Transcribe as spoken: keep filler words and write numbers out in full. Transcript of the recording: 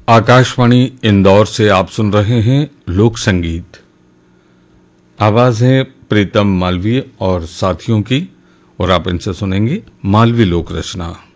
आकाशवाणी इंदौर से आप सुन रहे हैं लोक संगीत। आवाज है प्रीतम मालवीय और साथियों की, और आप इनसे सुनेंगे मालवी लोक रचना।